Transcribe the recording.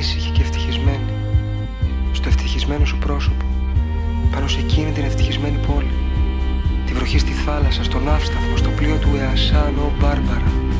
ήσυχη και ευτυχισμένη, στο ευτυχισμένο σου πρόσωπο, πάνω σε εκείνη την ευτυχισμένη πόλη, τη βροχή στη θάλασσα, στον ναύσταθμο, στο πλοίο του Εασάνο Μπάρμπαρα.